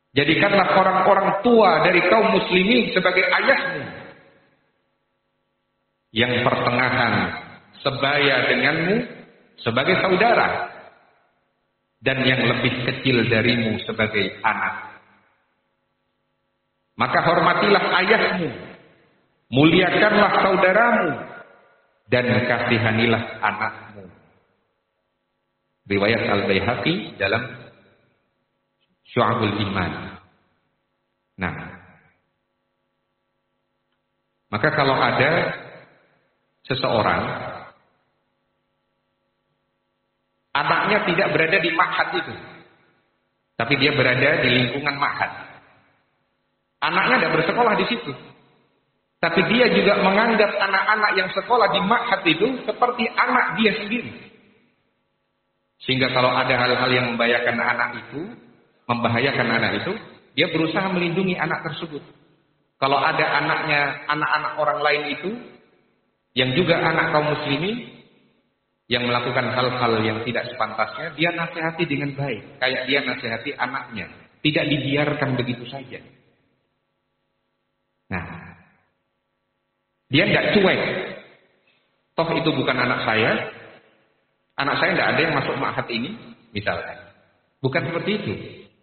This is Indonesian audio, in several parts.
Jadikanlah orang-orang tua dari kaum muslimin sebagai ayahmu, yang pertengahan sebaya denganmu sebagai saudara, dan yang lebih kecil darimu sebagai anak. Maka hormatilah ayahmu, muliakanlah saudaramu, dan kasihanilah anakmu. Riwayat Al-Baihaqi dalam Syu'abul Iman. Nah, maka kalau ada seseorang anaknya tidak berada di ma'had itu, tapi dia berada di lingkungan ma'had. Anaknya tidak bersekolah di situ, tapi dia juga menganggap anak-anak yang sekolah di ma'had itu seperti anak dia sendiri. Sehingga kalau ada hal-hal yang membahayakan anak itu, dia berusaha melindungi anak tersebut. Kalau ada anak-anak orang lain itu, yang juga anak kaum muslimin, yang melakukan hal-hal yang tidak sepantasnya, dia nasihati dengan baik. Kayak dia nasihati anaknya. Tidak dibiarkan begitu saja. Nah, dia tidak cuek. Toh itu bukan anak saya. Anak saya tidak ada yang masuk ma'had ini, misalkan. Bukan seperti itu.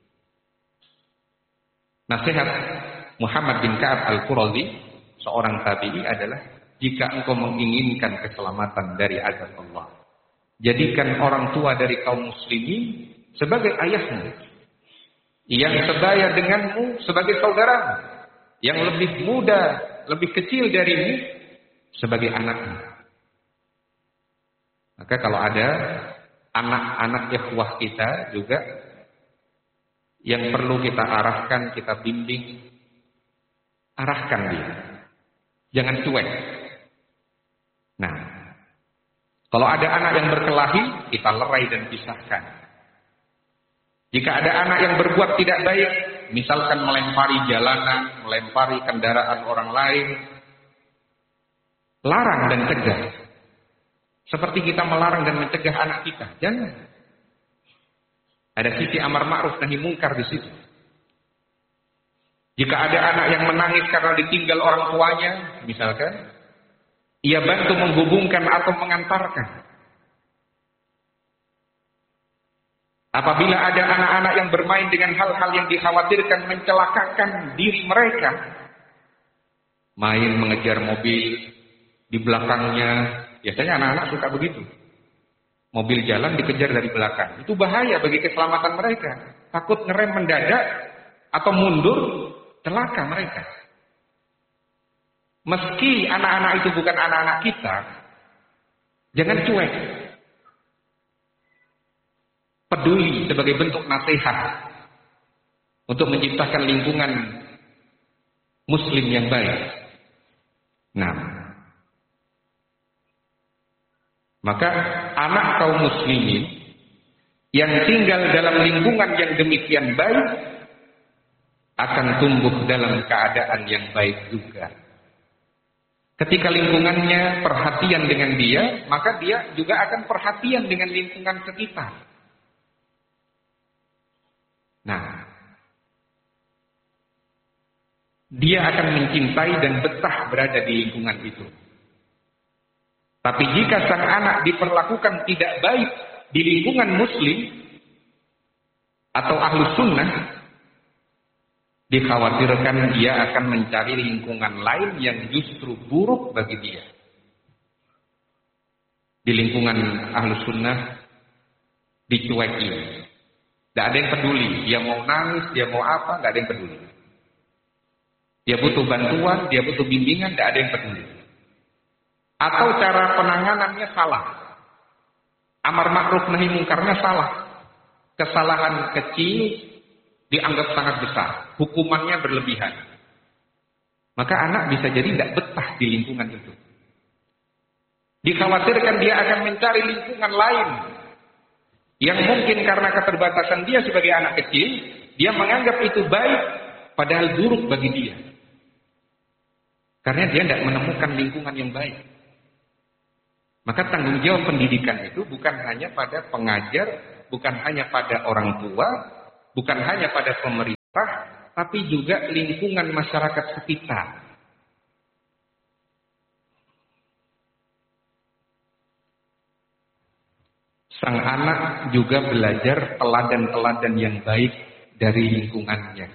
Nasihat Muhammad bin Ka'ab Al-Qurazi, seorang tabi'i, adalah jika engkau menginginkan keselamatan dari azab Allah, jadikan orang tua dari kaum muslimin sebagai ayahmu, yang sebaya denganmu sebagai saudaramu, yang lebih muda, lebih kecil darimu sebagai anakmu. Maka kalau ada anak-anak ikhwah kita juga yang perlu kita arahkan, kita bimbing, arahkan dia. Jangan cuek. Nah, kalau ada anak yang berkelahi, kita lerai dan pisahkan. Jika ada anak yang berbuat tidak baik, misalkan melempari jalanan, melempari kendaraan orang lain, larang dan cegah. Seperti kita melarang dan mencegah anak kita. Jangan. Ada sisi amar ma'ruf nahi mungkar di situ. Jika ada anak yang menangis karena ditinggal orang tuanya, misalkan, ia bantu menghubungkan atau mengantarkan. Apabila ada anak-anak yang bermain dengan hal-hal yang dikhawatirkan mencelakakan diri mereka, main mengejar mobil di belakangnya, biasanya anak-anak suka begitu. Mobil jalan dikejar dari belakang. Itu bahaya bagi keselamatan mereka. Takut ngerem mendadak atau mundur, celaka mereka. Meski anak-anak itu bukan anak-anak kita, jangan cuek. Peduli sebagai bentuk nasihat untuk menciptakan lingkungan muslim yang baik. Nah, maka anak kaum muslimin yang tinggal dalam lingkungan yang demikian baik akan tumbuh dalam keadaan yang baik juga. Ketika lingkungannya perhatian dengan dia, maka dia juga akan perhatian dengan lingkungan sekitar. Nah, dia akan mencintai dan betah berada di lingkungan itu. Tapi jika sang anak diperlakukan tidak baik di lingkungan muslim atau ahlus sunnah, dikhawatirkan dia akan mencari lingkungan lain yang justru buruk bagi dia. Di lingkungan ahlus sunnah dicueki, tidak ada yang peduli. Dia mau nangis, dia mau apa, tidak ada yang peduli. Dia butuh bantuan, dia butuh bimbingan, tidak ada yang peduli. Atau cara penanganannya salah. Amar ma'ruf nahi mungkarnya salah. Kesalahan kecil dianggap sangat besar. Hukumannya berlebihan. Maka anak bisa jadi tidak betah di lingkungan itu. Dikhawatirkan dia akan mencari lingkungan lain. Yang mungkin karena keterbatasan dia sebagai anak kecil, dia menganggap itu baik, padahal buruk bagi dia. Karena dia tidak menemukan lingkungan yang baik. Maka tanggung jawab pendidikan itu bukan hanya pada pengajar, bukan hanya pada orang tua, bukan hanya pada pemerintah. tapi juga lingkungan masyarakat sekitar. Sang anak juga belajar teladan-teladan yang baik dari lingkungannya.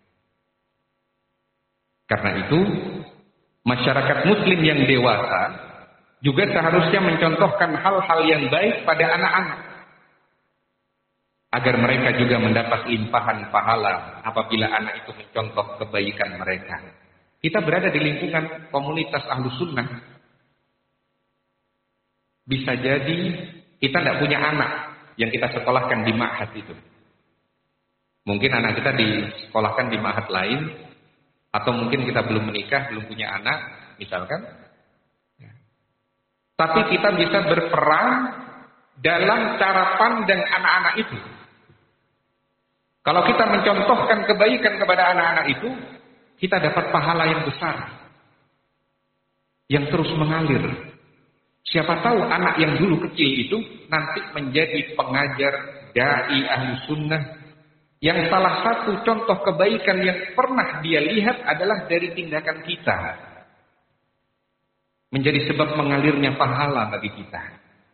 Karena itu, masyarakat muslim yang dewasa juga seharusnya mencontohkan hal-hal yang baik pada anak-anak. Agar mereka juga mendapat limpahan pahala apabila anak itu mencontoh kebaikan mereka. Kita berada di lingkungan komunitas Ahlus Sunnah. Bisa jadi kita tidak punya anak yang kita sekolahkan di ma'had itu. Mungkin anak kita disekolahkan di ma'had lain, atau mungkin kita belum menikah, belum punya anak, misalkan. Tapi kita bisa berperan dalam cara pandang anak-anak itu. Kalau kita mencontohkan kebaikan kepada anak-anak itu, kita dapat pahala yang besar, yang terus mengalir. Siapa tahu anak yang dulu kecil itu nanti menjadi pengajar, dai ahli sunnah, yang salah satu contoh kebaikan yang pernah dia lihat adalah dari tindakan kita. Menjadi sebab mengalirnya pahala bagi kita.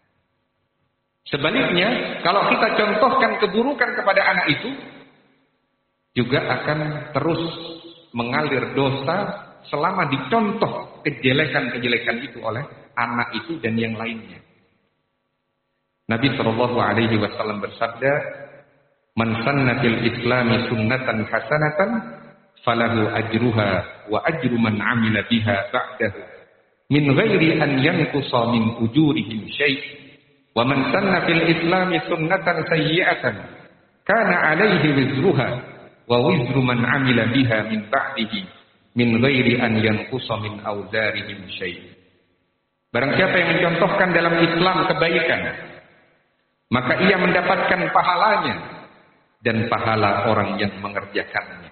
Sebaliknya, kalau kita contohkan keburukan kepada anak itu, juga akan terus mengalir dosa selama dicontoh kejelekan-kejelekan itu oleh anak itu dan yang lainnya. Nabi SAW bersabda, "Man sanna fil Islami sunnatan hasanatan, falahu ajruha wa ajru man 'amila biha ba'dahu, min ghairi an yanqusa min ujurihim syai'. Wa man sanna fil Islami sunnatan sayyi'atan, kana 'alaihi wizruha wa wizru man 'amila biha min ba'dihi, min ghairi an yanqusa min awzarihim syai'." Barang siapa yang mencontohkan dalam Islam kebaikan, maka ia mendapatkan pahalanya dan pahala orang yang mengerjakannya.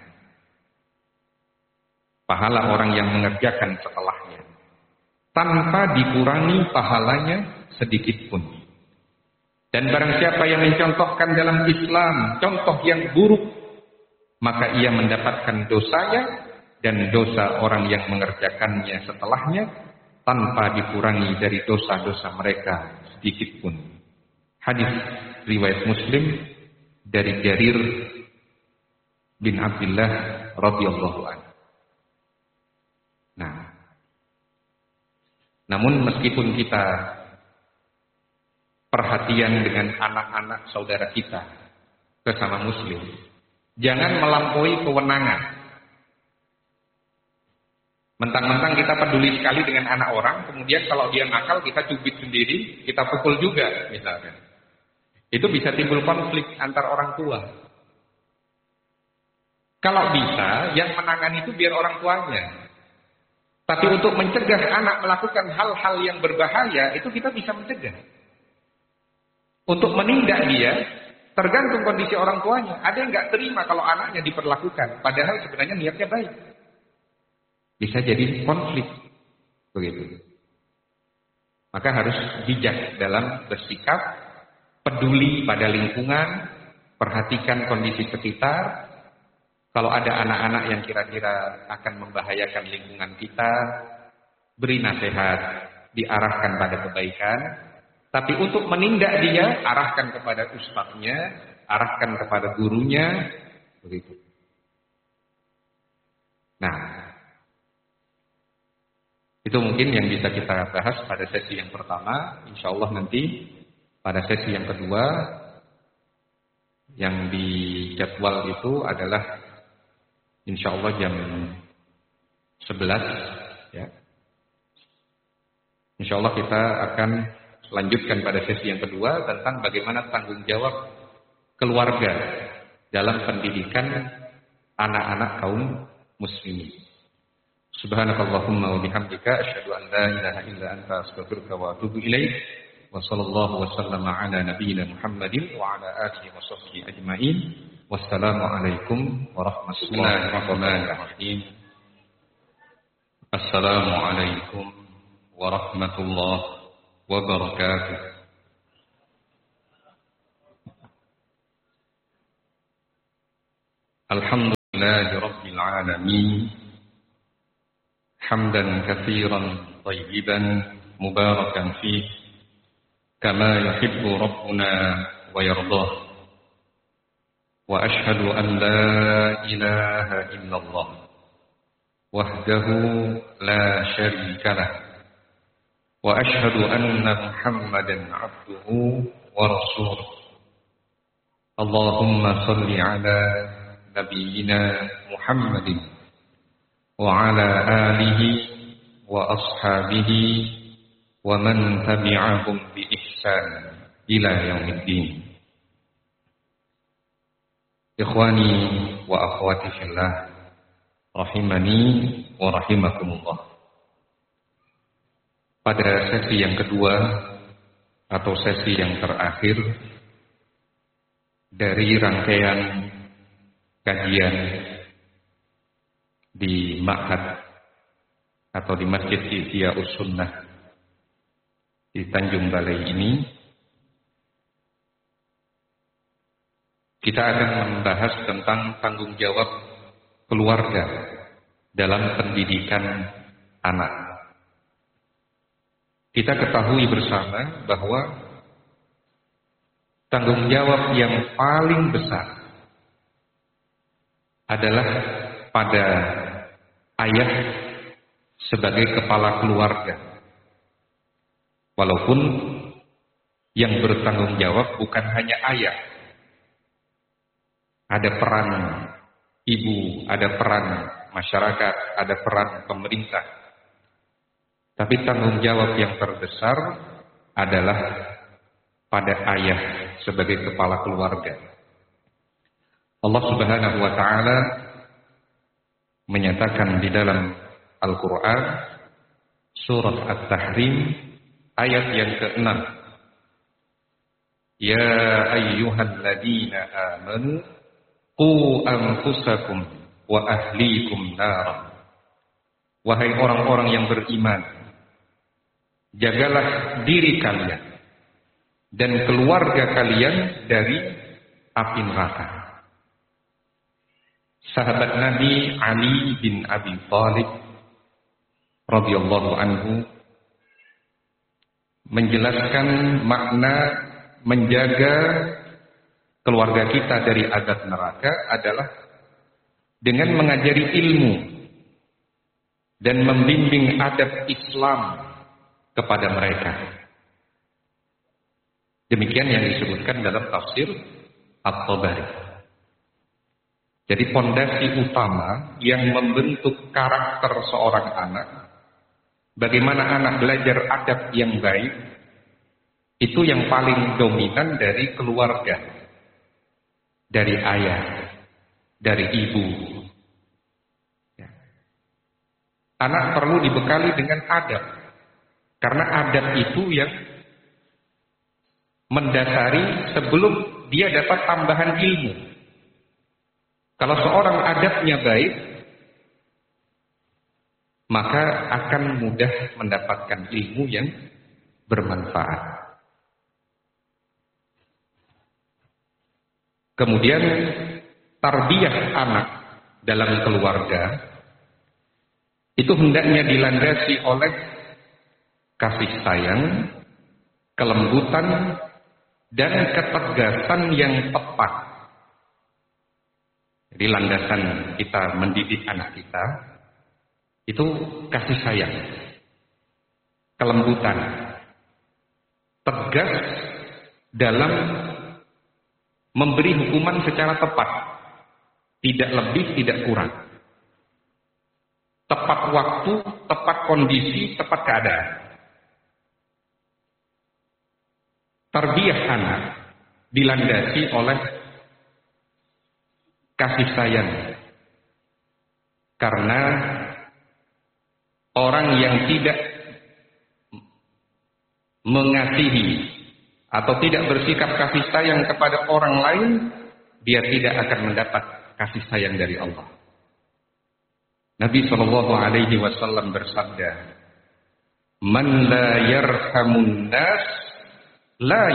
Pahala orang yang mengerjakan setelahnya, tanpa dikurangi pahalanya sedikit pun. Dan barang siapa yang mencontohkan dalam Islam contoh yang buruk, maka ia mendapatkan dosanya dan dosa orang yang mengerjakannya setelahnya, tanpa dikurangi dari dosa-dosa mereka sedikit pun. Hadis riwayat Muslim dari Jarir bin Abdullah radhiyallahu anhu. Nah, namun meskipun kita perhatian dengan anak-anak saudara kita sesama muslim, jangan melampaui kewenangan. Mentang-mentang kita peduli sekali dengan anak orang, kemudian kalau dia nakal kita cubit sendiri, kita pukul juga misalnya. Itu bisa timbul konflik antar orang tua. Kalau bisa, yang menangani itu biar orang tuanya. Tapi untuk mencegah anak melakukan hal-hal yang berbahaya, itu kita bisa mencegah. Untuk menindak dia, tergantung kondisi orang tuanya. Ada yang nggak terima kalau anaknya diperlakukan, padahal sebenarnya niatnya baik. Bisa jadi konflik, begitu. Maka harus bijak dalam bersikap, peduli pada lingkungan, perhatikan kondisi sekitar. Kalau ada anak-anak yang kira-kira akan membahayakan lingkungan kita, beri nasihat, diarahkan pada kebaikan. Tapi untuk menindak dia, arahkan kepada ustadznya, arahkan kepada gurunya, begitu. Nah, itu mungkin yang bisa kita bahas pada sesi yang pertama. Insya Allah nanti pada sesi yang kedua, yang dijadwal itu adalah insya Allah jam 11. Ya. Insya Allah kita akan lanjutkan pada sesi yang kedua tentang bagaimana tanggung jawab keluarga dalam pendidikan anak-anak kaum muslimin. Subhanakallahumma wa bihamdika asyhadu an la ilaha illa anta astaghfiruka wa atubu ilaik. Wa sallallahu wa sallama ala nabiyyina Muhammadin wa ala alihi wa sahbihi ajmain. Wassalamu alaikum warahmatullahi wabarakatuh. Assalamu alaikum warahmatullahi wabarakatuh. Alhamdulillah. لله رب العالمين حمدا كثيرا طيبا مباركا فيه كما يحب ربنا ويرضاه وأشهد أن لا إله إلا الله وحده لا شريك له وأشهد أن محمدا عبده ورسوله اللهم صل على نبينا محمد وعلى آله وأصحابه ومن تبعهم بإحسان إلى يوم الدين. إخواني وأخواتي في الله rahimani wa rahimakumullah. Pada sesi yang kedua atau sesi yang terakhir dari rangkaian kajian di Ma'had atau di Masjid Ihya'us Sunnah di Tanjung Balai ini, kita akan membahas tentang tanggung jawab keluarga dalam pendidikan anak. Kita ketahui bersama bahwa tanggung jawab yang paling besar adalah pada ayah sebagai kepala keluarga. Walaupun yang bertanggung jawab bukan hanya ayah. Ada peran ibu, ada peran masyarakat, ada peran pemerintah. Tapi tanggung jawab yang terbesar adalah pada ayah sebagai kepala keluarga. Allah Subhanahu wa taala menyatakan di dalam Al-Qur'an surat At-Tahrim ayat yang ke-6. Ya ayyuhalladzina amanu qu anfusakum wa ahlikum nar. Wahai orang-orang yang beriman, jagalah diri kalian dan keluarga kalian dari api neraka. Sahabat Nabi Ali bin Abi Thalib radhiyallahu anhu menjelaskan makna menjaga keluarga kita dari azab neraka adalah dengan mengajari ilmu dan membimbing adab Islam kepada mereka. Demikian yang disebutkan dalam tafsir At-Tabari. Jadi pondasi utama yang membentuk karakter seorang anak, bagaimana anak belajar adab yang baik, itu yang paling dominan dari keluarga, dari ayah, dari ibu. Ya. Anak perlu dibekali dengan adab, karena adab itu yang mendasari sebelum dia dapat tambahan ilmu. Kalau seorang adabnya baik, maka akan mudah mendapatkan ilmu yang bermanfaat. Kemudian tarbiyah anak dalam keluarga itu hendaknya dilandasi oleh kasih sayang, kelembutan, dan ketegasan yang tepat. Jadi landasan kita mendidik anak kita itu kasih sayang, kelembutan, tegas dalam memberi hukuman secara tepat, tidak lebih, tidak kurang, tepat waktu, tepat kondisi, tepat keadaan. Tarbiyah anak dilandasi oleh kasih sayang, karena orang yang tidak mengasihi atau tidak bersikap kasih sayang kepada orang lain, dia tidak akan mendapat kasih sayang dari Allah. Nabi SAW bersabda, "Man la yarhamun nas, la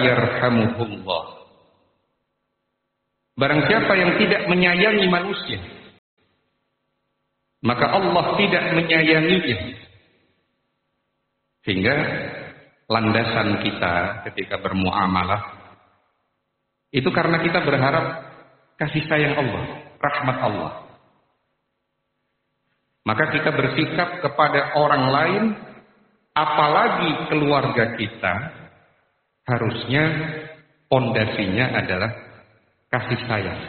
yarhamuhullah." Barang siapa yang tidak menyayangi manusia, maka Allah tidak menyayanginya. Sehingga landasan kita ketika bermuamalah itu karena kita berharap kasih sayang Allah, rahmat Allah. Maka kita bersikap kepada orang lain, apalagi keluarga kita, harusnya pondasinya adalah kasih sayang.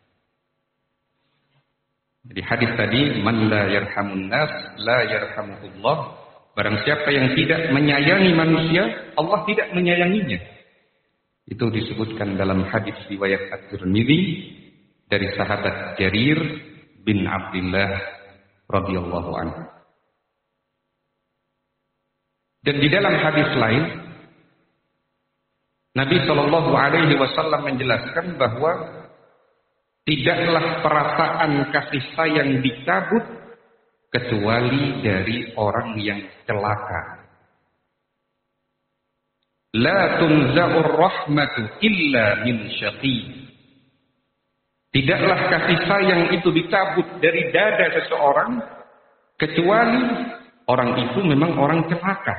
Jadi hadis tadi, man la yarhamun nas la yarhamuhullah. Barang siapa yang tidak menyayangi manusia, Allah tidak menyayanginya. Itu disebutkan dalam hadis riwayat At-Tirmidzi dari sahabat Jarir bin Abdullah radhiyallahu anhu. Dan di dalam hadis lain, Nabi Shallallahu Alaihi Wasallam menjelaskan bahwa tidaklah perasaan kasih sayang dicabut kecuali dari orang yang celaka. La tunza'ur rahmatu illa min syaqi. Tidaklah kasih sayang itu dicabut dari dada seseorang kecuali orang itu memang orang celaka.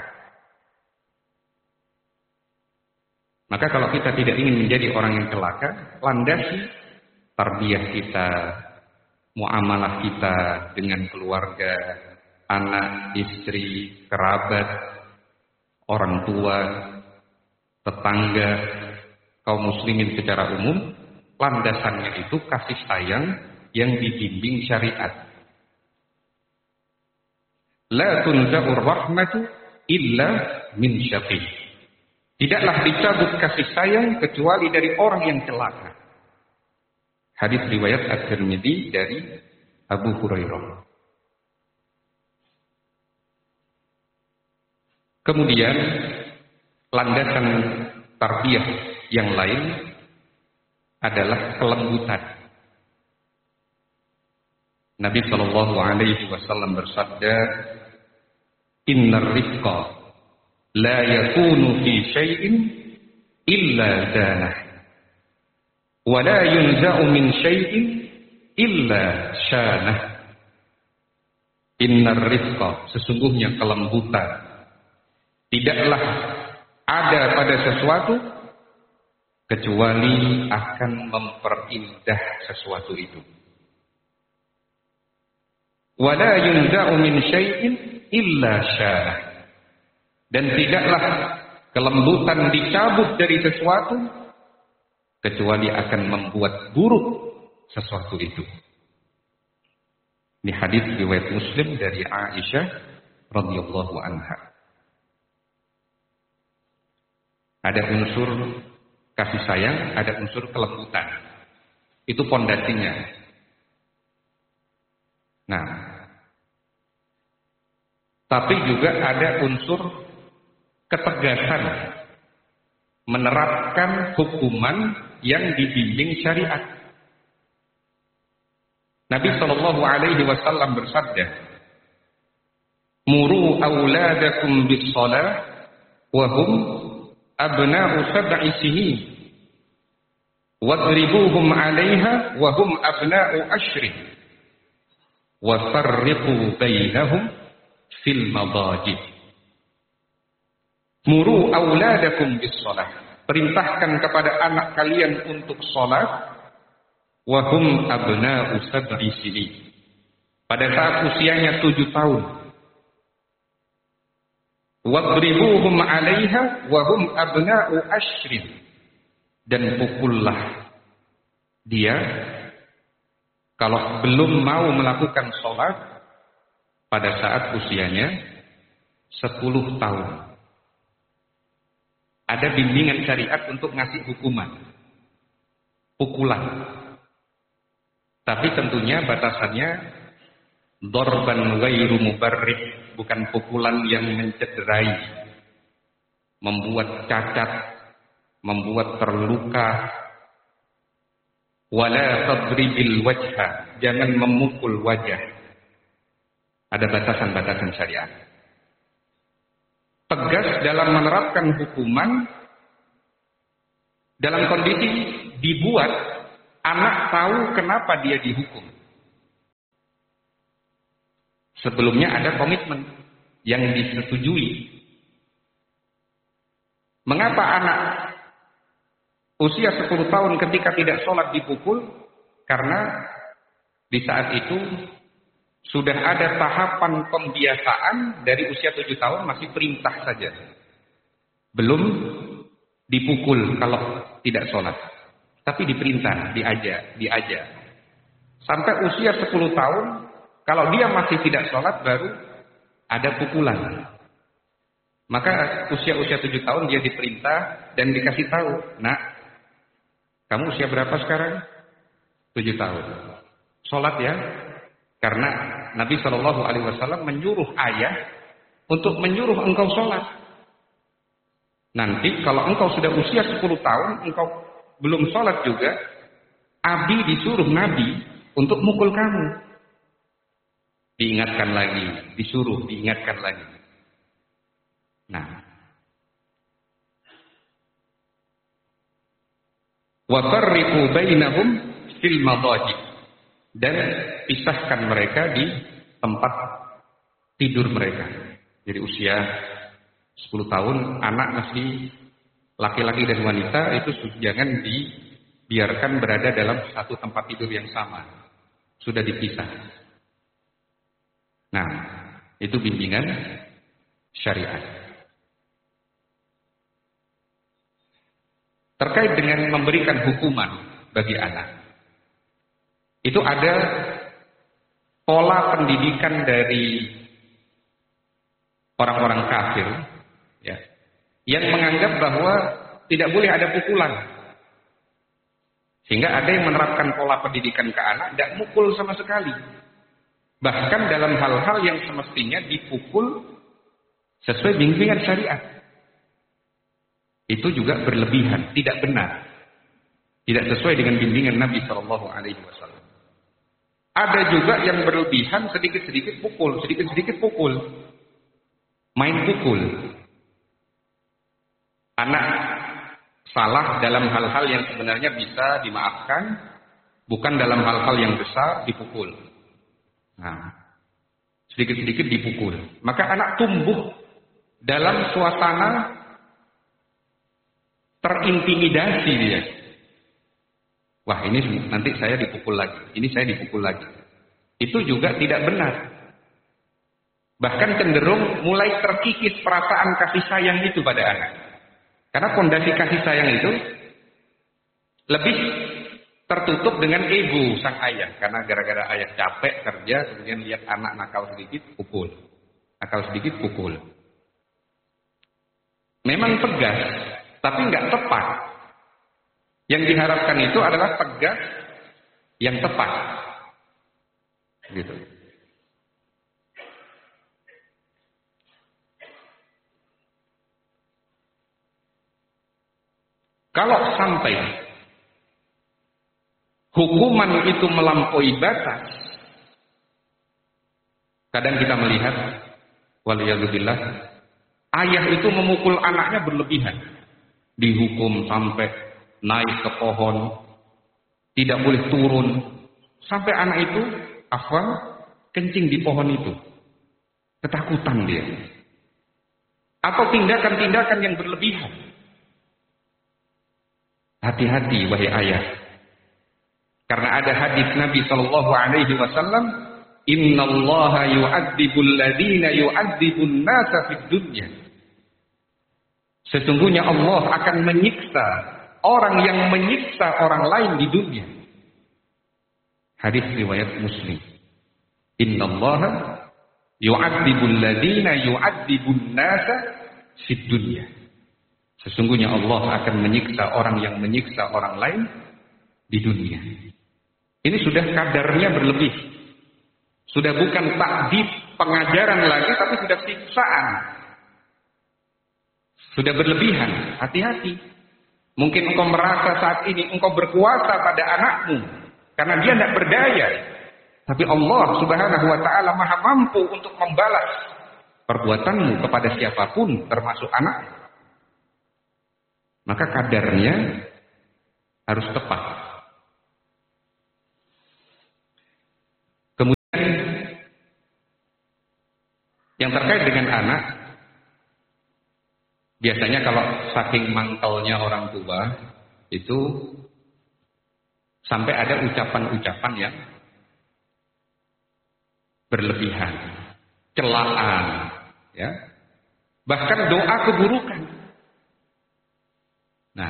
Maka kalau kita tidak ingin menjadi orang yang celaka, landasi tarbiyah kita, muamalah kita dengan keluarga, anak, istri, kerabat, orang tua, tetangga, kaum muslimin secara umum, landasannya itu kasih sayang yang dibimbing syariat. La tunza'ur rahmatu illa min syaqi. Tidaklah dicabut kasih sayang kecuali dari orang yang celaka. Hadis riwayat At-Tirmidzi dari Abu Hurairah. Kemudian landasan tarbiyah yang lain adalah kelembutan. Nabi Shallallahu Alaihi Wasallam bersabda, Innar rifqa la yakunu fi syai'in illa zanah, wa la yunza'u min syai'in illa syanah. Innar rifqa, sesungguhnya kelembutan tidaklah ada pada sesuatu kecuali akan memperindah sesuatu itu. Wala yunza'u min syai'in illa syarah. Dan tidaklah kelembutan dicabut dari sesuatu kecuali akan membuat buruk sesuatu itu. Ini hadis riwayat Muslim dari Aisyah radhiyallahu anha. Ada unsur kasih sayang, ada unsur kelembutan. Itu pondasinya. Nah, tapi juga ada unsur ketegasan, menerapkan hukuman yang dibimbing syariat. Nabi Shallallahu Alaihi Wasallam bersabda, "Muru auladakum bis-shalah wa hum abna'u sab'i sinin, wadribuhum 'alaiha wa hum abna'u ashrin, wa farriqu bainahum fil madajid." Muru auladakum bis-shalah, perintahkan kepada anak kalian untuk salat, wa hum abna'u sab'i sinin, pada saat usianya 7 tahun. Wadribuhum 'alaiha wa hum abna'u ashrin, dan pukullah dia kalau belum mau melakukan salat pada saat usianya 10 tahun. Ada bimbingan syariat untuk ngasih hukuman, pukulan. Tapi tentunya batasannya dorban ghairu mubarrih, bukan pukulan yang mencederai, membuat cacat, membuat terluka. Wala tadribil wajha, jangan memukul wajah. Ada batasan-batasan syariat. Tegas dalam menerapkan hukuman dalam kondisi dibuat anak tahu kenapa dia dihukum. Sebelumnya ada komitmen yang disetujui. Mengapa anak usia 10 tahun ketika tidak sholat dipukul? Karena di saat itu sudah ada tahapan pembiasaan dari usia 7 tahun masih perintah saja. Belum dipukul kalau tidak sholat. Tapi diperintah, diajar. Sampai usia 10 tahun, kalau dia masih tidak sholat baru ada pukulan. Maka usia 7 tahun dia diperintah dan dikasih tahu, nak, kamu usia berapa sekarang? 7 tahun. Sholat ya. Karena Nabi SAW menyuruh ayah untuk menyuruh engkau sholat. Nanti kalau engkau sudah usia 10 tahun, engkau belum sholat juga, Abi disuruh Nabi untuk mukul kamu. Diingatkan lagi, disuruh, diingatkan lagi. Nah, wa farriqu bainahum fil madajid, dan pisahkan mereka di tempat tidur mereka. Jadi usia 10 tahun anak masih laki-laki dan wanita itu jangan dibiarkan berada dalam satu tempat tidur yang sama. Sudah dipisah. Nah, itu bimbingan syariat. Terkait dengan memberikan hukuman bagi anak. Itu ada pola pendidikan dari orang-orang kafir, ya, yang menganggap bahwa tidak boleh ada pukulan. Sehingga ada yang menerapkan pola pendidikan ke anak, tidak mukul sama sekali. Bahkan dalam hal-hal yang semestinya dipukul sesuai bimbingan syariat. Itu juga berlebihan, tidak benar. Tidak sesuai dengan bimbingan Nabi SAW. Ada juga yang berlebihan, sedikit-sedikit pukul, sedikit-sedikit pukul. Main pukul. Anak salah dalam hal-hal yang sebenarnya bisa dimaafkan, bukan dalam hal-hal yang besar dipukul. Nah, sedikit-sedikit dipukul. Maka anak tumbuh dalam suasana terintimidasi dia. Wah, ini nanti saya dipukul lagi, ini saya dipukul lagi. Itu juga tidak benar. Bahkan cenderung mulai terkikis perasaan kasih sayang itu pada anak. Karena fondasi kasih sayang itu lebih tertutup dengan ego sang ayah. Karena gara-gara ayah capek kerja, kemudian lihat anak nakal sedikit, pukul. Nakal sedikit, pukul. Memang tegas, tapi nggak tepat. Yang diharapkan itu adalah tegas yang tepat. Gitu. Kalau sampai hukuman itu melampaui batas, kadang kita melihat, waliyadzubillah, ayah itu memukul anaknya berlebihan. Dihukum sampai naik ke pohon, tidak boleh turun, sampai anak itu kencing di pohon itu. Ketakutan dia. Atau tindakan-tindakan yang berlebihan. Hati-hati wahai ayah. Karena ada hadis Nabi SAW, Innallaha yu'adzibul ladina yu'adzibun nasa fid dunya. Sesungguhnya Allah akan menyiksa orang yang menyiksa orang lain di dunia. Hadis riwayat Muslim. Innallaha yu'adzibul ladina yu'adzibun nasa fid dunya. Sesungguhnya Allah akan menyiksa orang yang menyiksa orang lain di dunia. Ini sudah kadarnya berlebih. Sudah bukan takdib pengajaran lagi, tapi sudah siksaan. Sudah berlebihan. Hati-hati. Mungkin engkau merasa saat ini engkau berkuasa pada anakmu karena dia tidak berdaya. Tapi Allah Subhanahu wa taala Maha mampu untuk membalas perbuatanmu kepada siapapun termasuk anak. Maka kadarnya harus tepat. Kemudian anak, biasanya kalau saking mangkalnya orang tua, itu sampai ada ucapan-ucapan yang berlebihan, celaan, ya, bahkan doa keburukan. Nah,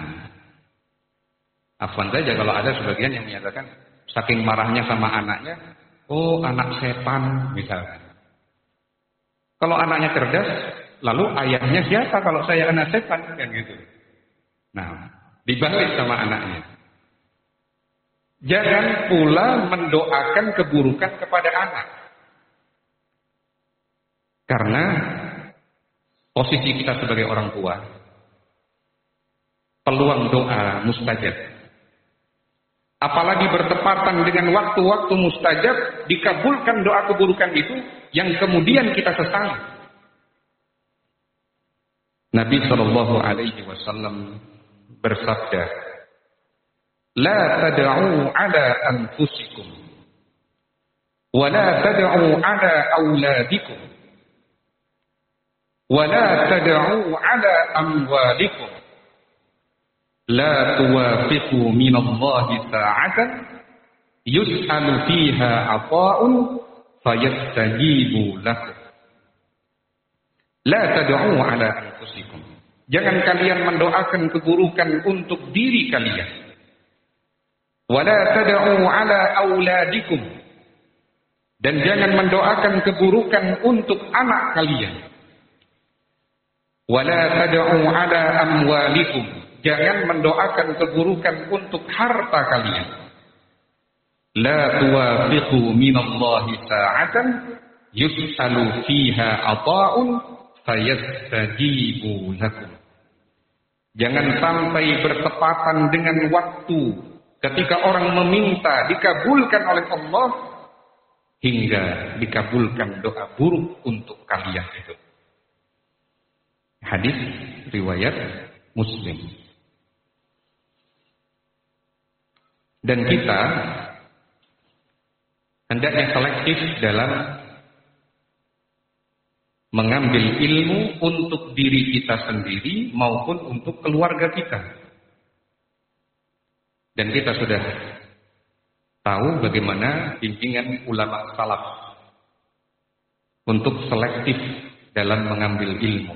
afwan saja kalau ada sebagian yang menyatakan saking marahnya sama anaknya, oh anak setan misalkan. Kalau anaknya cerdas, lalu ayahnya siapa kalau saya anak setan kan gitu. Nah, dibalik sama anaknya. Jangan pula mendoakan keburukan kepada anak. Karena posisi kita sebagai orang tua, peluang doa mustajab. Apalagi bertepatan dengan waktu-waktu mustajab, dikabulkan doa keburukan itu yang kemudian kita sesali. Nabi SAW bersabda, "La tad'u ala anfusikum, wa la tad'u ala auladikum, wa la tad'u ala amwalikum. La tuwafiqu minallahi sa'atan yus'alu fiha 'ata'un fayastajibu lakum." La tad'u ala anfusikum. Jangan kalian mendoakan keburukan untuk diri kalian. Wa la tad'u ala auladikum. Dan jangan mendoakan keburukan untuk anak kalian. Wa la tad'u ala amwalikum. Jangan mendoakan keburukan untuk harta kalian. La tuwafiqu minallahi sa'atan yus'alu fiha 'ata'un fayastajibu lakum. Jangan sampai bertepatan dengan waktu ketika orang meminta dikabulkan oleh Allah hingga dikabulkan doa buruk untuk kalian itu. Hadis riwayat Muslim. Dan kita hendaknya selektif dalam mengambil ilmu untuk diri kita sendiri maupun untuk keluarga kita. Dan kita sudah tahu bagaimana bimbingan ulama salaf untuk selektif dalam mengambil ilmu.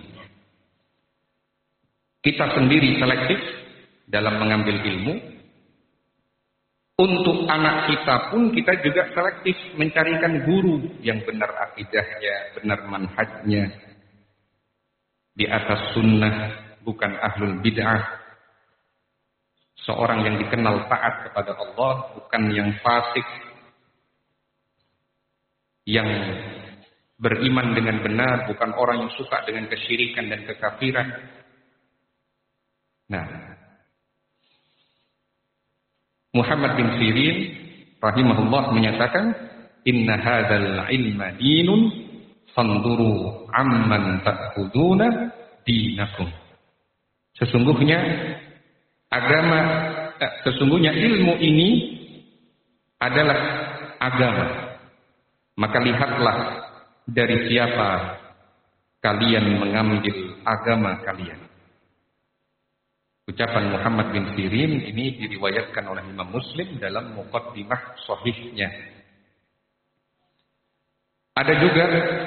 Kita sendiri selektif dalam mengambil ilmu. Untuk anak kita pun kita juga selektif mencarikan guru yang benar akidahnya, benar manhajnya, di atas sunnah, bukan ahlul bid'ah. Seorang yang dikenal taat kepada Allah, bukan yang fasik, yang beriman dengan benar, bukan orang yang suka dengan kesyirikan dan kekafiran. Nah, Muhammad bin Sirin rahimahullah menyatakan, "Inna hadzal ilma dinun fanduru amman ta'khuduna dinakum." Sesungguhnya ilmu ini adalah agama. Maka lihatlah dari siapa kalian mengambil agama kalian. Ucapan Muhammad bin Sirin ini diriwayatkan oleh Imam Muslim dalam muqaddimah sahihnya. Ada juga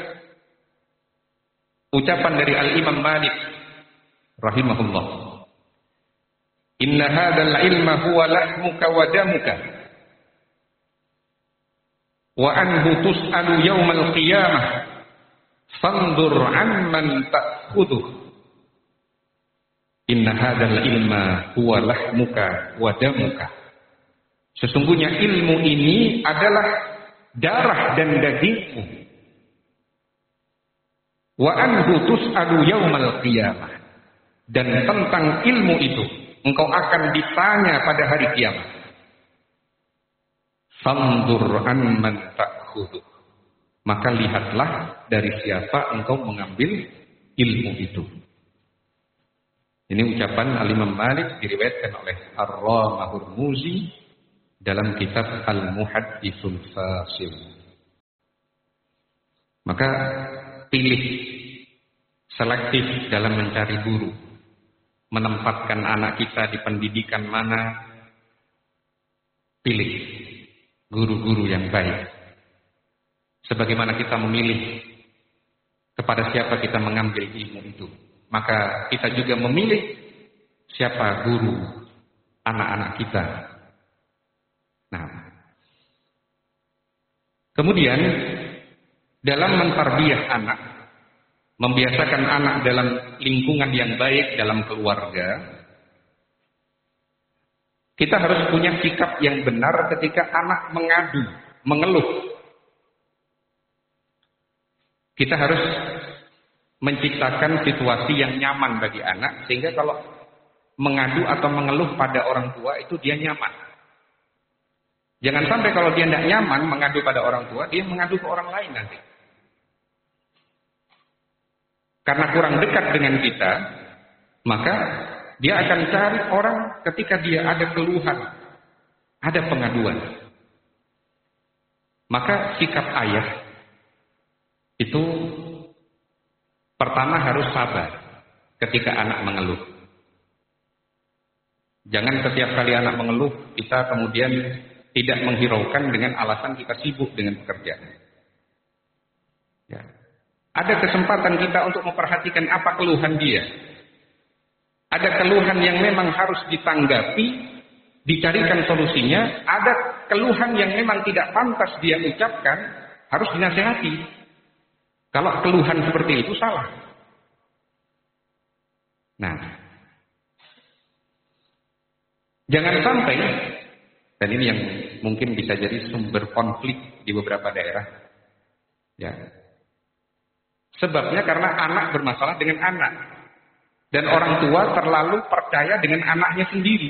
ucapan dari Al-Imam Malik rahimahullah. Inna hadzal ilma huwa lahmuka wa damuka wa anhu tus'alu yaumal qiyamah fanzur amman ta'khudhu. Inna hadzal ilma huwa lahmuka wa damuka. Sesungguhnya ilmu ini adalah darah dan dagingmu. Wa anhu tus'alu yaumal qiyamah. Dan tentang ilmu itu engkau akan ditanya pada hari kiamat. Fanzur amman ta'khudhu. Maka lihatlah dari siapa engkau mengambil ilmu itu. Ini ucapan Al-Imam Malik diriwayatkan oleh Ar-Ramahurmuzi dalam kitab Al-Muhadditsul Fasil. Maka pilih selektif dalam mencari guru, menempatkan anak kita di pendidikan mana, pilih guru-guru yang baik. Sebagaimana kita memilih kepada siapa kita mengambil ilmu itu, maka kita juga memilih siapa guru anak-anak kita. Nah, kemudian dalam mentarbiyah anak, membiasakan anak dalam lingkungan yang baik dalam keluarga, kita harus punya sikap yang benar ketika anak mengadu, mengeluh. Kita harus menciptakan situasi yang nyaman bagi anak, sehingga kalau mengadu atau mengeluh pada orang tua itu dia nyaman. Jangan sampai kalau dia tidak nyaman mengadu pada orang tua, dia mengadu ke orang lain nanti. Karena kurang dekat dengan kita, maka dia akan cari orang ketika dia ada keluhan, ada pengaduan. Maka sikap ayah itu pertama harus sabar ketika anak mengeluh. Jangan setiap kali anak mengeluh kita kemudian tidak menghiraukan dengan alasan kita sibuk dengan pekerjaan. Ya. Ada kesempatan kita untuk memperhatikan apa keluhan dia. Ada keluhan yang memang harus ditanggapi, dicarikan solusinya. Ada keluhan yang memang tidak pantas dia ucapkan, harus dinasihati. Kalau keluhan seperti itu salah. Nah, jangan sampai, dan ini yang mungkin bisa jadi sumber konflik di beberapa daerah. Ya. Sebabnya karena anak bermasalah dengan anak. Dan orang tua terlalu percaya dengan anaknya sendiri.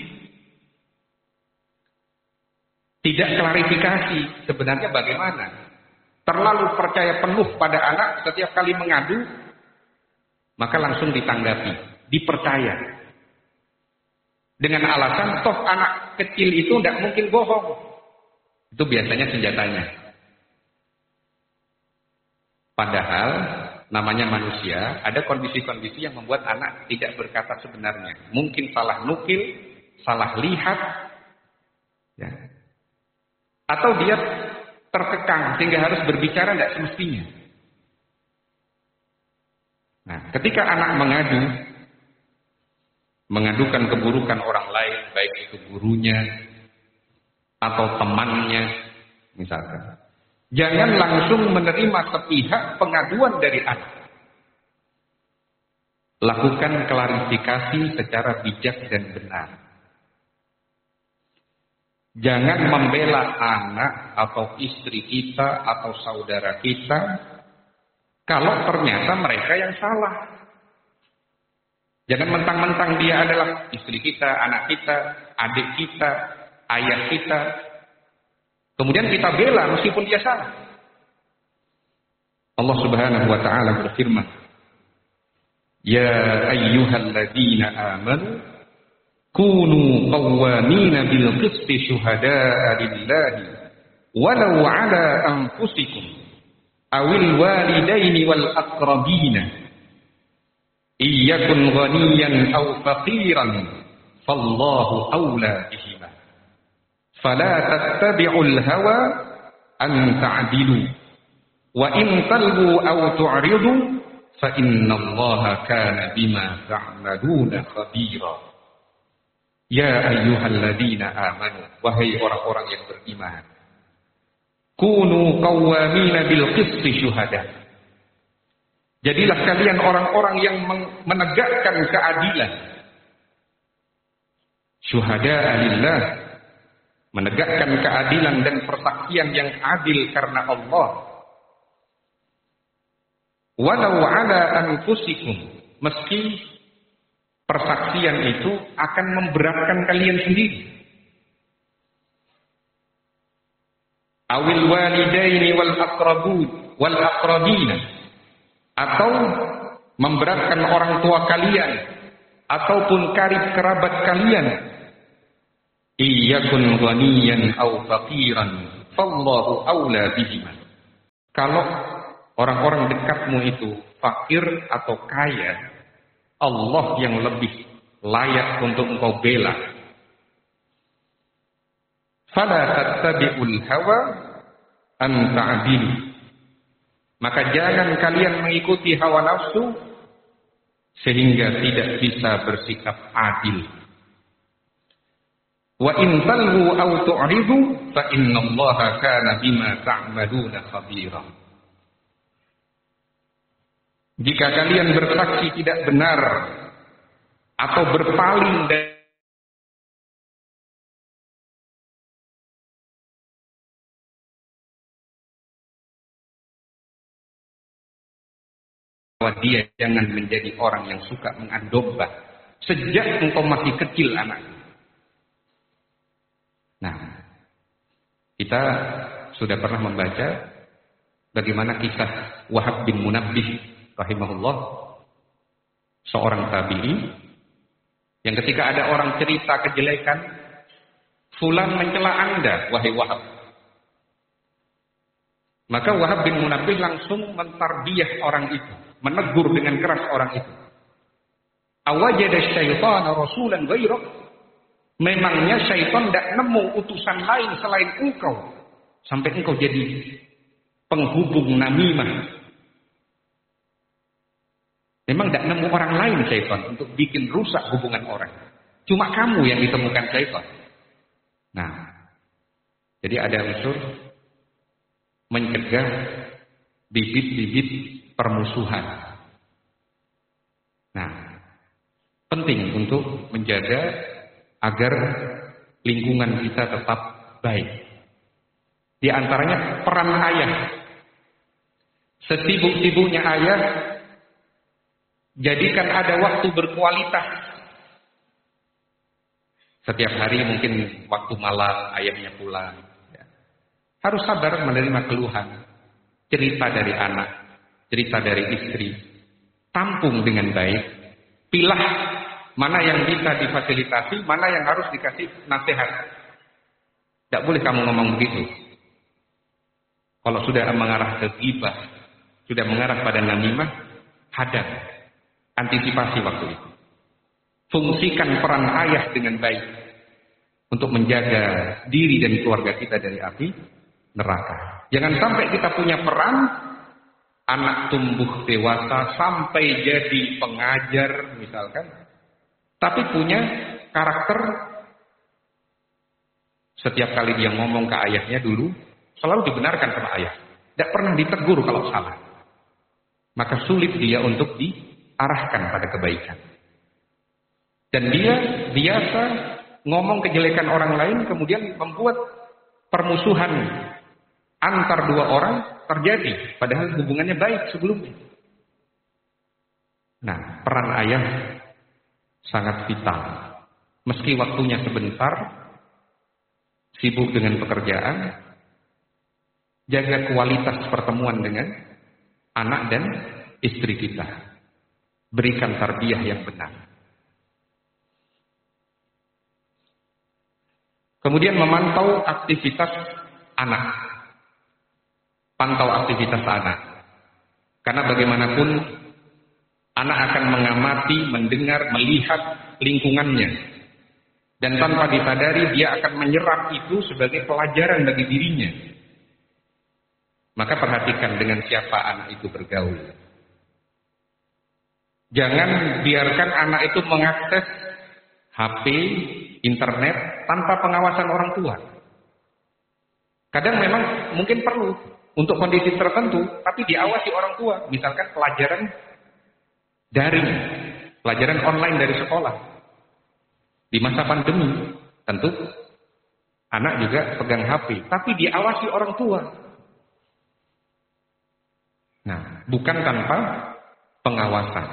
Tidak klarifikasi sebenarnya bagaimana. Terlalu percaya penuh pada anak, setiap kali mengadu, maka langsung ditanggapi, dipercaya. Dengan alasan, toh anak kecil itu tidak mungkin bohong. Itu biasanya senjatanya. Padahal, namanya manusia, ada kondisi-kondisi yang membuat anak tidak berkata sebenarnya. Mungkin salah nukil, salah lihat, ya. Atau dia terkekang sehingga harus berbicara tidak semestinya. Nah, ketika anak mengadukan keburukan orang lain, baik itu gurunya atau temannya, misalkan, jangan langsung menerima sepihak pengaduan dari anak. Lakukan klarifikasi secara bijak dan benar. Jangan membela anak atau istri kita atau saudara kita kalau ternyata mereka yang salah. Jangan mentang-mentang dia adalah istri kita, anak kita, adik kita, ayah kita. Kemudian kita bela meskipun dia salah. Allah Subhanahu wa taala berfirman, "Ya ayyuhalladzina amanu kunu qawwamina bil qisti syuhada'a lillahi walau 'ala anfusikum awil walidaini wal aqrabina iyyakun ghaniyan aw faqiran fallahu awla bihima fala tattabi'ul hawa an ta'dilu wa in talbu aw tu'ridu fa innallaha kana bima ta'maluna khabira." Ya ayyuhalladzina amanu, wahai orang-orang yang beriman, kunu qawwamina bil qisti syuhada. Jadilah kalian orang-orang yang menegakkan keadilan. Syuhada lillah, menegakkan keadilan dan persaksian yang adil karena Allah. Walau ala anfusikum, meski persaksian itu akan memberatkan kalian sendiri. Awil walidaini wal aqrabina, atau memberatkan orang tua kalian ataupun karib kerabat kalian. Iyyakun ghaniyan aw faqiran fallahu aula bihima. Kalau orang-orang dekatmu itu fakir atau kaya, Allah yang lebih layak untuk engkau bela. Fala tattabi'ul hawa an ta'dilu. Maka jangan kalian mengikuti hawa nafsu sehingga tidak bisa bersikap adil. Wa in talwu aw tu'ridu fa innallaha kana bima ta'maluna khabira. Jika kalian bersaksi tidak benar atau berpaling dari dia, jangan menjadi orang yang suka mengadu domba sejak engkau masih kecil anak. Nah, kita sudah pernah membaca bagaimana kisah Wahab bin Munabbih rahimahullah, seorang tabi'i yang ketika ada orang cerita kejelekan, fulan mencela Anda wahai Wahab, maka Wahab bin Munabbih langsung mentarbiyah orang itu, menegur dengan keras orang itu. Awajada syaitana rasulan ghairak? Memangnya syaitan tidak nemu utusan lain selain engkau sampai engkau jadi penghubung namimah? Memang tidak nemu orang lain syaitan untuk bikin rusak hubungan orang. Cuma kamu yang ditemukan syaitan. Nah, jadi ada unsur mencegah bibit-bibit permusuhan. Nah, penting untuk menjaga agar lingkungan kita tetap baik. Di antaranya peran ayah. Sesibuk-sibuknya ayah, jadikan ada waktu berkualitas. Setiap hari mungkin waktu malam ayahnya pulang. Harus sabar menerima keluhan, cerita dari anak, cerita dari istri. Tampung dengan baik. Pilah mana yang bisa difasilitasi, mana yang harus dikasih nasihat. Tidak boleh kamu ngomong begitu. Kalau sudah mengarah ke ghibah, sudah mengarah pada namimah, hadap. Antisipasi waktu itu. Fungsikan peran ayah dengan baik untuk menjaga diri dan keluarga kita dari api neraka. Jangan sampai kita punya peran, anak tumbuh dewasa sampai jadi pengajar misalkan, tapi punya karakter setiap kali dia ngomong ke ayahnya dulu selalu dibenarkan sama ayah, tidak pernah ditegur kalau salah. Maka sulit dia untuk diarahkan pada kebaikan. Dan dia biasa ngomong kejelekan orang lain, kemudian membuat permusuhan antar dua orang terjadi, padahal hubungannya baik sebelumnya. Nah, peran ayah sangat vital. Meski waktunya sebentar, sibuk dengan pekerjaan, jaga kualitas pertemuan dengan anak dan istri kita. Berikan tarbiyah yang benar. Kemudian memantau aktivitas anak. Pantau aktivitas anak. Karena bagaimanapun anak akan mengamati, mendengar, melihat lingkungannya. Dan tanpa disadari dia akan menyerap itu sebagai pelajaran bagi dirinya. Maka perhatikan dengan siapa anak itu bergaul. Jangan biarkan anak itu mengakses HP, internet tanpa pengawasan orang tua. Kadang memang mungkin perlu untuk kondisi tertentu, tapi diawasi orang tua. Misalkan pelajaran daring, pelajaran online dari sekolah. Di masa pandemi, tentu anak juga pegang HP, tapi diawasi orang tua. Nah, bukan tanpa pengawasan.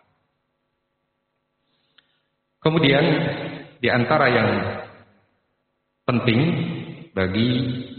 Kemudian, di antara yang penting bagi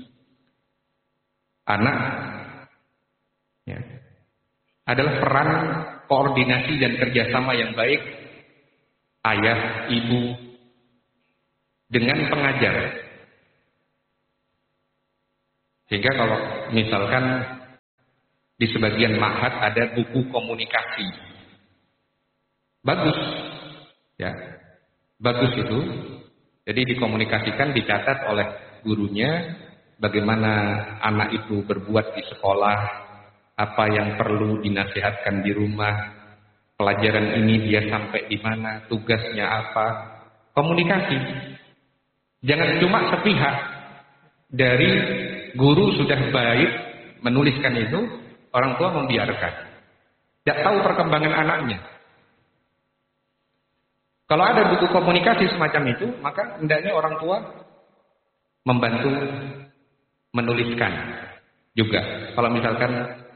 anak ya, adalah peran koordinasi dan kerjasama yang baik ayah, ibu dengan pengajar. Sehingga kalau misalkan Di sebagian ma'had ada buku komunikasi. Bagus. Ya. Bagus itu. Jadi dikomunikasikan, dicatat oleh gurunya bagaimana anak itu berbuat di sekolah, apa yang perlu dinasihatkan di rumah, pelajaran ini dia sampai di mana, tugasnya apa. Komunikasi. Jangan cuma sepihak. Dari guru sudah baik menuliskan itu, orang tua membiarkan. Tidak tahu perkembangan anaknya. Kalau ada buku komunikasi semacam itu, maka hendaknya orang tua membantu menuliskan juga. Kalau misalkan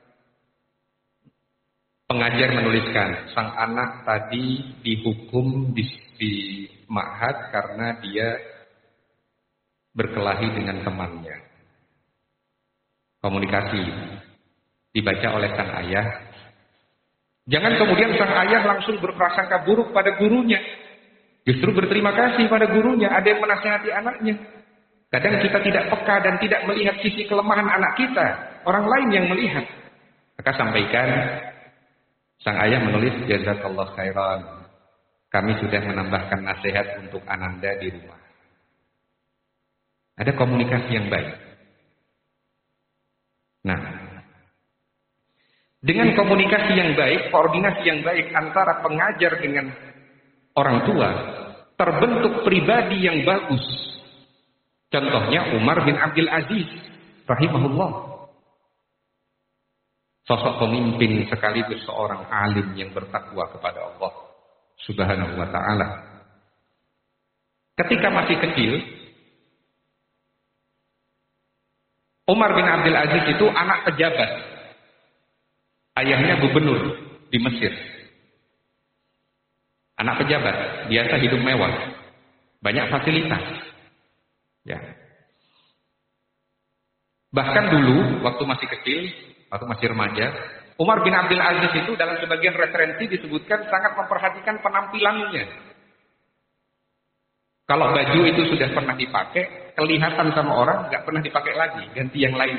pengajar menuliskan, sang anak tadi dihukum di ma'had karena dia berkelahi dengan temannya. Komunikasi dibaca oleh sang ayah. Jangan kemudian sang ayah langsung berprasangka buruk pada gurunya. Justru berterima kasih pada gurunya, ada yang menasihati anaknya. Kadang kita tidak peka dan tidak melihat sisi kelemahan anak kita, orang lain yang melihat. Maka sampaikan, sang ayah menulis, jazakallah khairan. Kami sudah menambahkan nasihat untuk Ananda di rumah. Ada komunikasi yang baik. Nah, dengan komunikasi yang baik, koordinasi yang baik antara pengajar dengan orang tua, terbentuk pribadi yang bagus. Contohnya Umar bin Abdul Aziz rahimahullah. Sosok pemimpin sekaligus seorang alim yang bertakwa kepada Allah Subhanahu wa ta'ala. Ketika masih kecil, Umar bin Abdul Aziz itu anak pejabat. Ayahnya gubernur di Mesir. Anak pejabat, biasa hidup mewah. Banyak fasilitas. Ya. Bahkan dulu, waktu masih kecil, waktu masih remaja, Umar bin Abdul Aziz itu dalam sebagian referensi disebutkan sangat memperhatikan penampilannya. Kalau baju itu sudah pernah dipakai, kelihatan sama orang, nggak pernah dipakai lagi, ganti yang lain.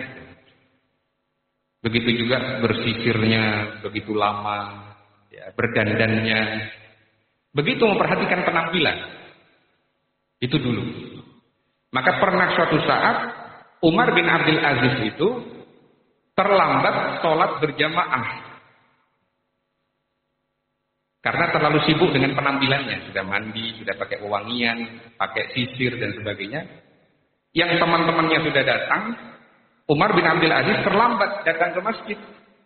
Begitu juga bersisirnya, begitu lama, ya, berdandannya. Begitu memperhatikan penampilan. Itu dulu. Maka pernah suatu saat, Umar bin Abdul Aziz itu terlambat sholat berjamaah. Karena terlalu sibuk dengan penampilannya. Sudah mandi, sudah pakai wewangian, pakai sisir dan sebagainya. Yang teman-temannya sudah datang, Umar bin Abdul Aziz terlambat datang ke masjid.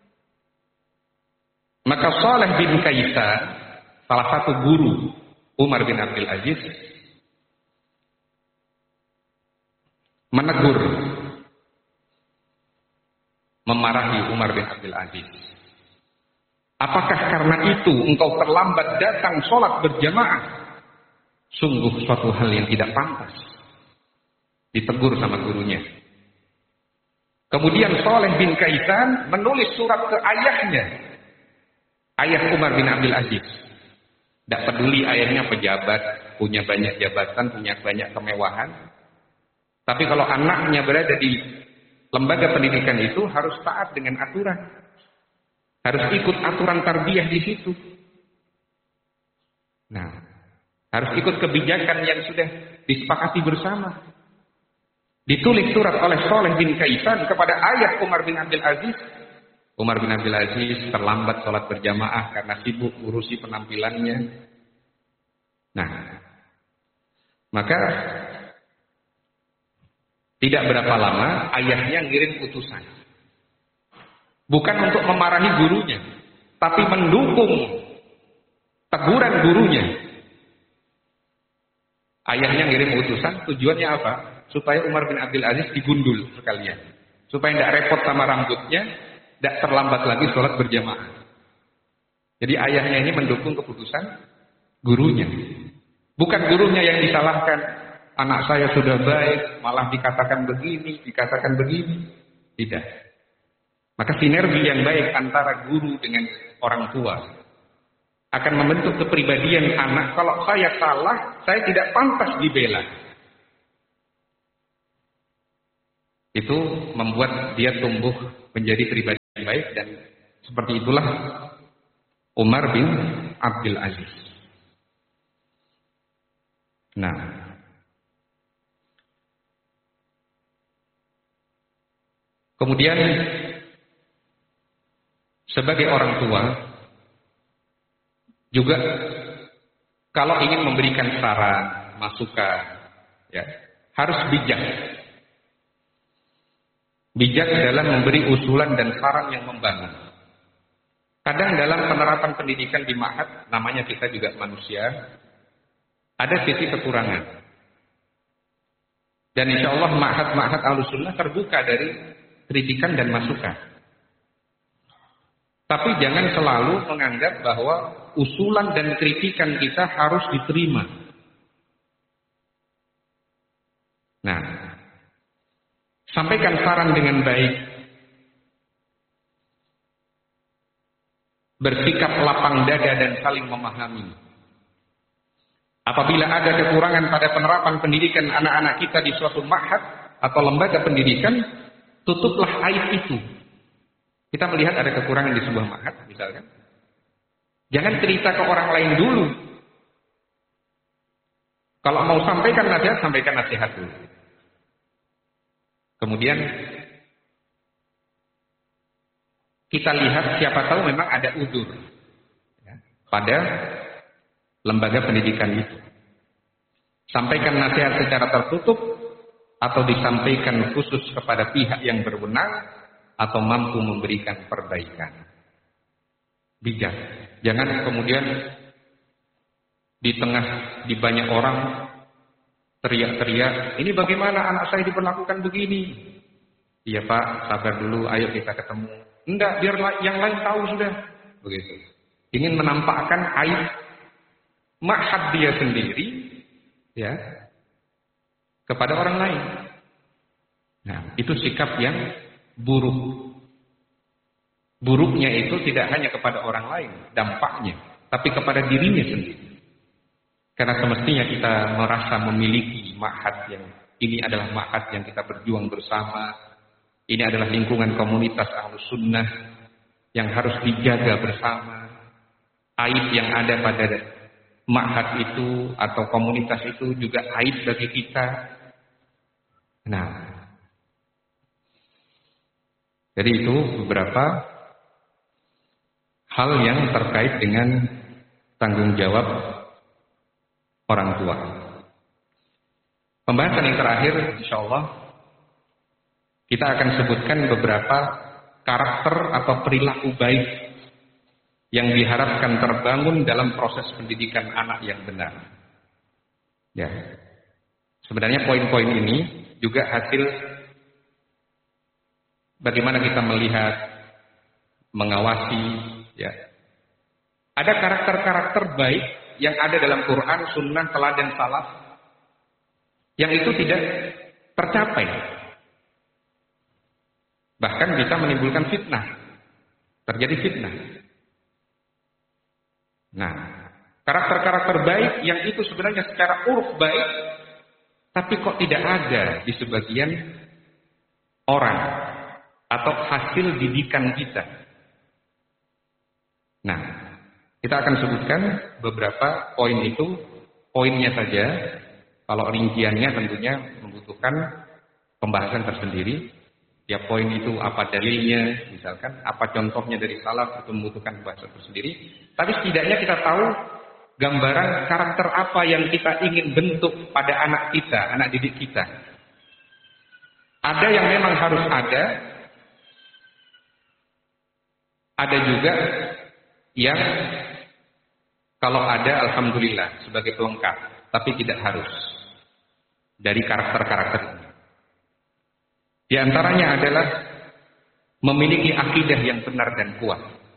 Maka Saleh bin Kaisan, salah satu guru Umar bin Abdul Aziz, menegur, memarahi Umar bin Abdul Aziz. Apakah karena itu engkau terlambat datang sholat berjamaah? Sungguh suatu hal yang tidak pantas. Ditegur sama gurunya. Kemudian Saleh bin Kaisan menulis surat ke ayahnya. Ayah Umar bin Abdul Aziz. Tidak peduli ayahnya pejabat, punya banyak jabatan, punya banyak kemewahan. Tapi kalau anaknya berada di lembaga pendidikan itu harus taat dengan aturan. Harus ikut aturan tarbiyah di situ. Nah, harus ikut kebijakan yang sudah disepakati bersama. Ditulis surat oleh Saleh bin Kaisan kepada ayah Umar bin Abdul Aziz. Umar bin Abdul Aziz terlambat sholat berjamaah karena sibuk ngurusi penampilannya. Nah, maka tidak berapa lama ayahnya ngirim utusan. Bukan untuk memarahi gurunya, tapi mendukung teguran gurunya. Ayahnya ngirim utusan, tujuannya apa? Supaya Umar bin Abdul Aziz digundul sekalian. Supaya tidak repot sama rambutnya, tidak terlambat lagi sholat berjamaah. Jadi ayahnya ini mendukung keputusan gurunya. Bukan gurunya yang disalahkan. Anak saya sudah baik, malah dikatakan begini, dikatakan begini. Tidak. Maka sinergi yang baik antara guru dengan orang tua akan membentuk kepribadian anak. Kalau saya salah, saya tidak pantas dibela. Itu membuat dia tumbuh menjadi pribadi baik, dan seperti itulah Umar bin Abdul Aziz. Nah, kemudian sebagai orang tua juga kalau ingin memberikan saran, masukan, ya, harus bijak. Bijak dalam memberi usulan dan saran yang membangun. Kadang dalam penerapan pendidikan di ma'had, namanya kita juga manusia, ada sisi kekurangan. Dan insya Allah ma'had Ahlussunnah terbuka dari kritikan dan masukan. Tapi jangan selalu menganggap bahwa usulan dan kritikan kita harus diterima. Nah, sampaikan saran dengan baik. Bersikap lapang dada dan saling memahami. Apabila ada kekurangan pada penerapan pendidikan anak-anak kita di suatu ma'had atau lembaga pendidikan, tutuplah aib itu. Kita melihat ada kekurangan di sebuah ma'had, misalkan. Jangan cerita ke orang lain dulu. Kalau mau sampaikan nasihat dulu. Kemudian kita lihat siapa tahu memang ada udzur ya, pada lembaga pendidikan itu. Sampaikan nasihat secara tertutup atau disampaikan khusus kepada pihak yang berwenang atau mampu memberikan perbaikan. Bijak. Jangan kemudian di banyak orang teriak-teriak, ini bagaimana anak saya diperlakukan begini? Iya Pak, sabar dulu, ayo kita ketemu. Enggak, biar yang lain tahu sudah. Begitu. Ingin menampakkan aib ma'had dia sendiri, ya, kepada orang lain. Nah, itu sikap yang buruk. Buruknya itu tidak hanya kepada orang lain, dampaknya, tapi kepada dirinya sendiri. Karena semestinya kita merasa memiliki ma'had yang ini adalah ma'had yang kita berjuang bersama. Ini adalah lingkungan komunitas Ahlussunnah yang harus dijaga bersama. Aib yang ada pada ma'had itu atau komunitas itu juga aib bagi kita. Nah, jadi itu beberapa hal yang terkait dengan tanggung jawab orang tua. Pembahasan yang terakhir, insyaallah kita akan sebutkan beberapa karakter atau perilaku baik yang diharapkan terbangun dalam proses pendidikan anak yang benar. Ya, sebenarnya poin-poin ini juga hasil bagaimana kita melihat, mengawasi. Ya, ada karakter-karakter baik yang ada dalam Quran, Sunnah, teladan salaf yang itu tidak tercapai. Bahkan bisa menimbulkan fitnah. Terjadi fitnah. Nah, karakter-karakter baik yang itu sebenarnya secara uruf baik, tapi kok tidak ada di sebagian orang atau hasil didikan kita. Nah, kita akan sebutkan beberapa poin itu, poinnya saja. Kalau rinciannya tentunya membutuhkan pembahasan tersendiri. Ya, poin itu apa dalilnya, misalkan apa contohnya dari salaf, itu membutuhkan pembahasan tersendiri. Tapi setidaknya kita tahu gambaran karakter apa yang kita ingin bentuk pada anak kita, anak didik kita. Ada yang memang harus ada juga yang kalau ada alhamdulillah sebagai pelengkap, tapi tidak harus dari karakter-karakter ini. Di antaranya adalah memiliki akidah yang benar dan kuat.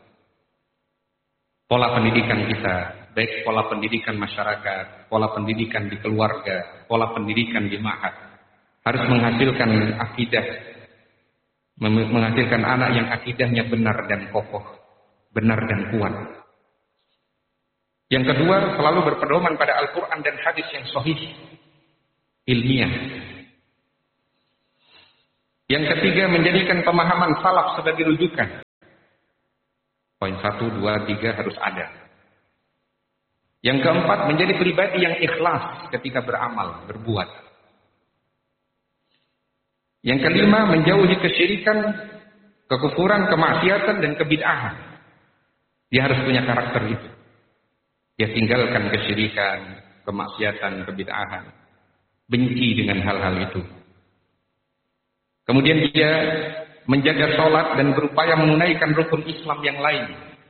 Pola pendidikan kita, baik pola pendidikan masyarakat, pola pendidikan di keluarga, pola pendidikan di ma'had, harus menghasilkan akidah, menghasilkan anak yang akidahnya benar dan kokoh, benar dan kuat. Yang kedua, selalu berpedoman pada Al-Quran dan hadis yang sahih, ilmiah. Yang ketiga, menjadikan pemahaman salaf sebagai rujukan. Poin 1, 2, 3 harus ada. Yang keempat, menjadi pribadi yang ikhlas ketika beramal, berbuat. Yang kelima, menjauhi kesyirikan, kekufuran, kemaksiatan, dan kebid'ahan. Dia harus punya karakter itu. Dia tinggalkan kesyirikan, kemaksiatan, kebid'ahan. Benci dengan hal-hal itu. Kemudian dia menjaga sholat dan berupaya menunaikan rukun Islam yang lain.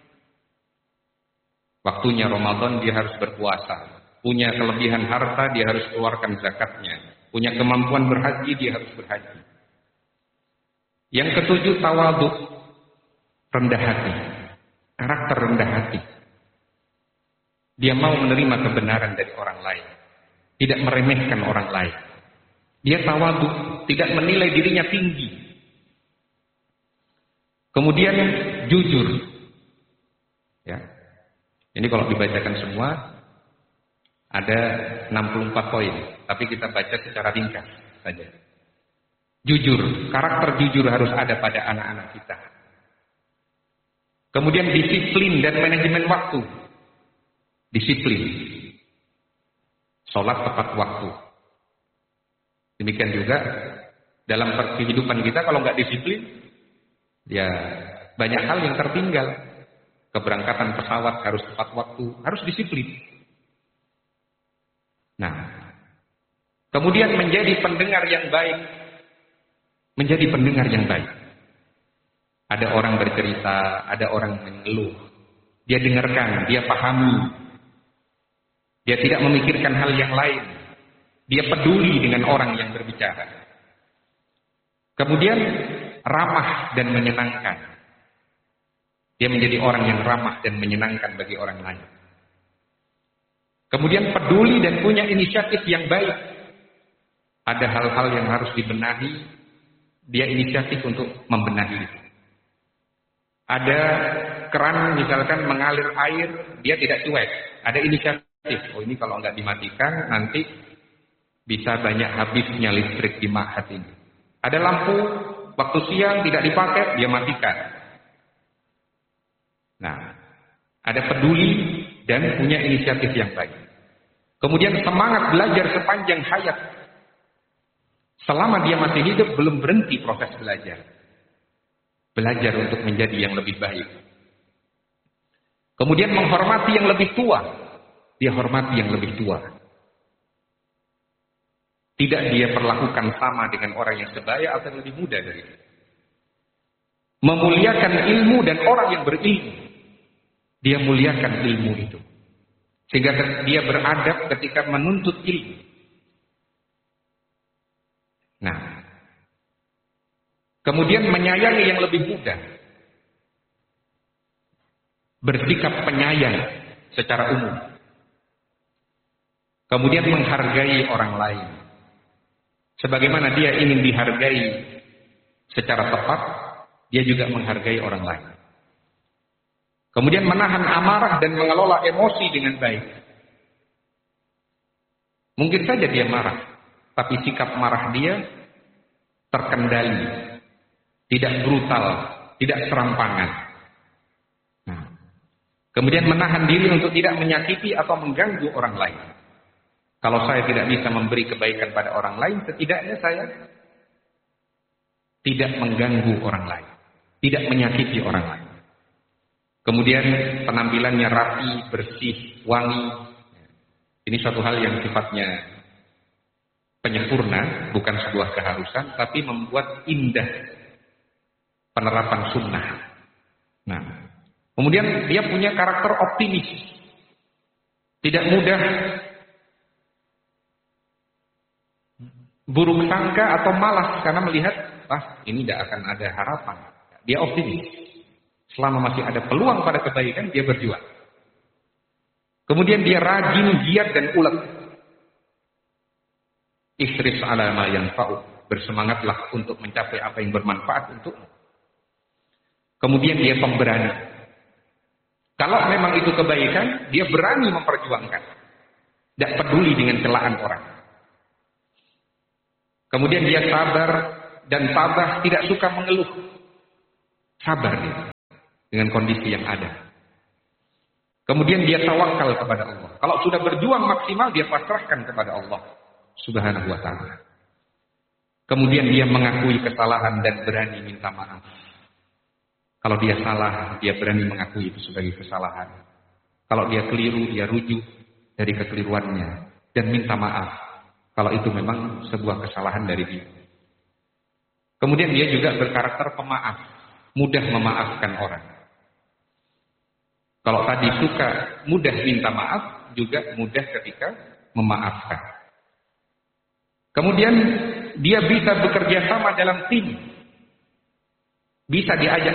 Waktunya Ramadan dia harus berpuasa. Punya kelebihan harta dia harus keluarkan zakatnya. Punya kemampuan berhaji dia harus berhaji. Yang ketujuh, tawadhu, rendah hati. Karakter rendah hati. Dia mau menerima kebenaran dari orang lain. Tidak meremehkan orang lain. Dia tawadhu, tidak menilai dirinya tinggi. Kemudian jujur. Ya. Ini kalau dibacakan semua ada 64 poin, tapi kita baca secara ringkas saja. Jujur, karakter jujur harus ada pada anak-anak kita. Kemudian disiplin dan manajemen waktu. Disiplin. Sholat tepat waktu. Demikian juga dalam kehidupan kita kalau nggak disiplin, ya banyak hal yang tertinggal. Keberangkatan pesawat harus tepat waktu, harus disiplin. Nah, kemudian menjadi pendengar yang baik. Menjadi pendengar yang baik. Ada orang bercerita, ada orang mengeluh. Dia dengarkan, dia pahami. Dia tidak memikirkan hal yang lain. Dia peduli dengan orang yang berbicara. Kemudian ramah dan menyenangkan. Dia menjadi orang yang ramah dan menyenangkan bagi orang lain. Kemudian peduli dan punya inisiatif yang baik. Ada hal-hal yang harus dibenahi, dia inisiatif untuk membenahi itu. Ada keran misalkan mengalir air, dia tidak cuek. Ada inisiatif. Oh ini kalau nggak dimatikan nanti bisa banyak habisnya listrik di ma'had ini. Ada lampu, waktu siang tidak dipakai, dia matikan. Nah, ada peduli dan punya inisiatif yang baik. Kemudian semangat belajar sepanjang hayat. Selama dia masih hidup belum berhenti proses belajar. Belajar untuk menjadi yang lebih baik. Kemudian menghormati yang lebih tua. Dia hormati yang lebih tua. Tidak dia perlakukan sama dengan orang yang sebaya atau lebih muda dari dia. Memuliakan ilmu dan orang yang berilmu. Dia muliakan ilmu itu. Sehingga dia beradab ketika menuntut ilmu. Nah, kemudian menyayangi yang lebih muda. Bersikap penyayang secara umum. Kemudian menghargai orang lain. Sebagaimana dia ingin dihargai secara tepat, dia juga menghargai orang lain. Kemudian menahan amarah dan mengelola emosi dengan baik. Mungkin saja dia marah, tapi sikap marah dia terkendali, tidak brutal, tidak serampangan. Nah, kemudian menahan diri untuk tidak menyakiti atau mengganggu orang lain. Kalau saya tidak bisa memberi kebaikan pada orang lain, setidaknya saya tidak mengganggu orang lain, tidak menyakiti orang lain. Kemudian penampilannya rapi, bersih, wangi. Ini suatu hal yang sifatnya penyempurna, bukan sebuah keharusan, tapi membuat indah penerapan sunnah. Nah, kemudian dia punya karakter optimis. Tidak mudah buruk sangka atau malas karena melihat, ini tidak akan ada harapan. Dia optimis. Selama masih ada peluang pada kebaikan, dia berjuang. Kemudian dia rajin, giat dan ulet. Ihris ala ma yanfa'u. Bersemangatlah untuk mencapai apa yang bermanfaat untukmu. Kemudian dia pemberani. Kalau memang itu kebaikan, dia berani memperjuangkan. Tidak peduli dengan celaan orang. Kemudian dia sabar dan tabah, tidak suka mengeluh. Sabar dia. dengan kondisi yang ada. Kemudian dia tawakal kepada Allah. Kalau sudah berjuang maksimal, dia pasrahkan kepada Allah Subhanahu wa ta'ala. Kemudian dia mengakui kesalahan dan berani minta maaf. Kalau dia salah, dia berani mengakui itu sebagai kesalahan. Kalau dia keliru, dia rujuk dari kekeliruannya dan minta maaf kalau itu memang sebuah kesalahan dari dia. Kemudian dia juga berkarakter pemaaf, mudah memaafkan orang. Kalau tadi suka mudah minta maaf, juga mudah ketika memaafkan. Kemudian dia bisa bekerja sama dalam tim. Bisa diajak